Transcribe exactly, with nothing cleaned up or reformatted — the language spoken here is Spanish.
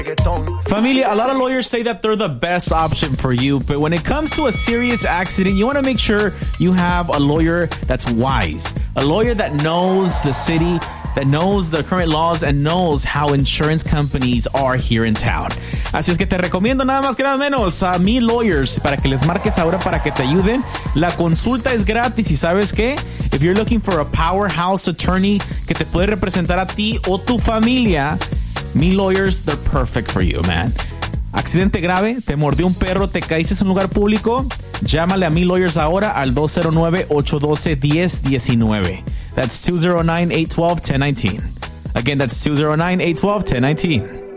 Familia, a lot of lawyers say that they're the best option for you, but when it comes to a serious accident, you want to make sure you have a lawyer that's wise, a lawyer that knows the city, that knows the current laws and knows how insurance companies are here in town. Así es que te recomiendo nada más que nada menos a Mi Lawyers para que les marques ahora para que te ayuden. La consulta es gratis y ¿sabes qué? If you're looking for a powerhouse attorney que te puede representar a ti o tu familia, Mi Lawyers, they're perfect for you, man. Accidente grave, te mordió un perro, te caíste en un lugar público, llámale a Mi Lawyers ahora al dos cero nueve, ocho uno dos, uno uno nueve. That's two zero nine, eight one two, one zero one nine. Again, that's two zero nine, eight one two, one zero one nine.